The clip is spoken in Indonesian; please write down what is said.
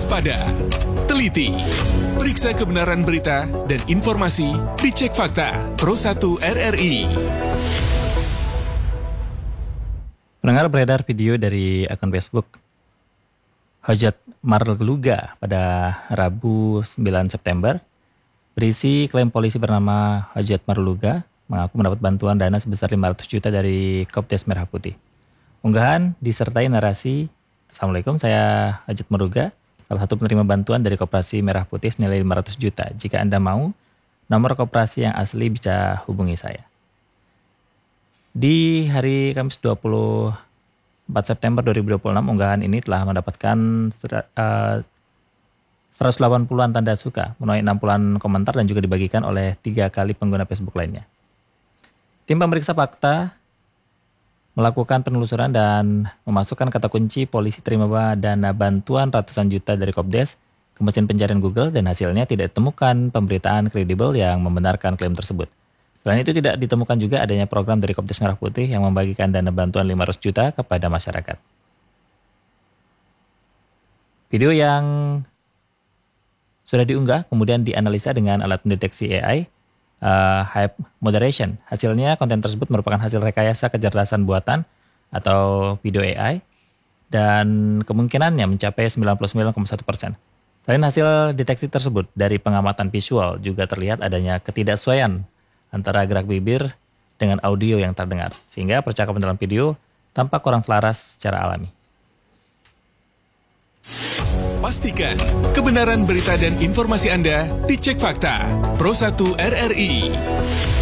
Waspada, teliti, periksa kebenaran berita dan informasi dicek fakta Pro 1 RRI. Pendengar, beredar video dari akun Facebook Hajat Marluga pada Rabu 9 September berisi klaim polisi bernama Hajat Marluga mengaku mendapat bantuan dana sebesar 500 juta dari Kopdes Merah Putih. Unggahan disertai narasi, "Assalamualaikum, saya Hajat Marluga, salah satu penerima bantuan dari Koperasi Merah Putih senilai 500 juta. Jika Anda mau, nomor koperasi yang asli bisa hubungi saya." Di hari Kamis 4 September 2026, unggahan ini telah mendapatkan 180-an tanda suka, menuai 60-an komentar dan juga dibagikan oleh 3 kali pengguna Facebook lainnya. Tim pemeriksa fakta melakukan penelusuran dan memasukkan kata kunci polisi terima dana bantuan ratusan juta dari Kopdes ke mesin pencarian Google dan hasilnya tidak ditemukan pemberitaan kredibel yang membenarkan klaim tersebut. Selain itu tidak ditemukan juga adanya program dari Kopdes Merah Putih yang membagikan dana bantuan 500 juta kepada masyarakat. Video yang sudah diunggah kemudian dianalisa dengan alat pendeteksi AI, Hype Moderation. Hasilnya konten tersebut merupakan hasil rekayasa kecerdasan buatan atau video AI dan kemungkinannya mencapai 99,1%. Selain hasil deteksi tersebut, dari pengamatan visual juga terlihat adanya ketidaksesuaian antara gerak bibir dengan audio yang terdengar, sehingga percakapan dalam video tampak kurang selaras secara alami. Pastikan kebenaran berita dan informasi Anda dicek fakta Pro 1 RRI.